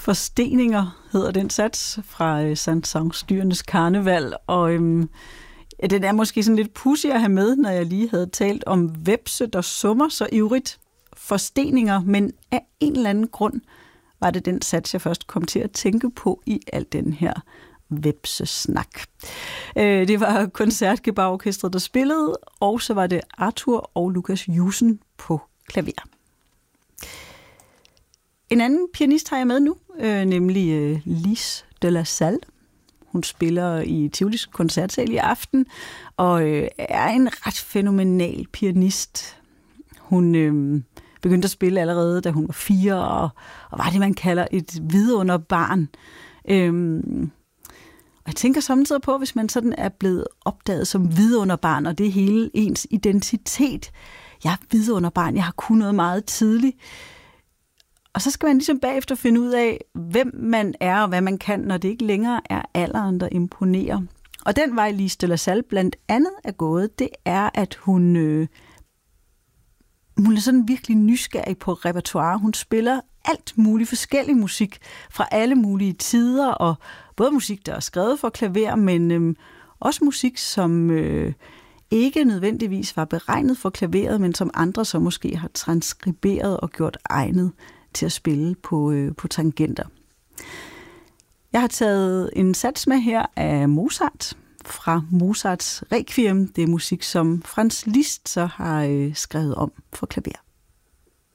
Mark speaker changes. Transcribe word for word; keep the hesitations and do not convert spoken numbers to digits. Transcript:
Speaker 1: Forsteninger hedder den sats fra øh, Saint-Saëns Dyrenes Karneval, og øhm, ja, den er måske sådan lidt pudsig at have med, når jeg lige havde talt om hvepse, der summer så ivrigt. Forsteninger, men af en eller anden grund var det den sats, jeg først kom til at tænke på i al den her hvepsesnak. Øh, det var Koncertgebouw-orkestret, der spillede, og så var det Arthur og Lukas Jussen på klaver. En anden pianist har jeg med nu, øh, nemlig øh, Lise de la Salle. Hun spiller i Tivolis koncertsal i aften, og øh, er en ret fænomenal pianist. Hun øh, begyndte at spille allerede, da hun var fire, og, og var det, man kalder et vidunderbarn. Øh, og jeg tænker samtidig på, hvis man sådan er blevet opdaget som vidunderbarn, og det er hele ens identitet. Jeg er vidunderbarn, jeg har kunnet noget meget tidligt. Og så skal man ligesom bagefter finde ud af, hvem man er og hvad man kan, når det ikke længere er alderen, der imponerer. Og den vej Lise de la Salle blandt andet er gået, det er, at hun, øh, hun er sådan virkelig nysgerrig på repertoire. Hun spiller alt muligt forskellig musik fra alle mulige tider, og både musik, der er skrevet for klaver, men øh, også musik, som øh, ikke nødvendigvis var beregnet for klaveret, men som andre så måske har transkriberet og gjort egnet til at spille på, øh, på tangenter. Jeg har taget en sats med her af Mozart, fra Mozarts Requiem. Det er musik, som Franz Liszt så har øh, skrevet om for klaver.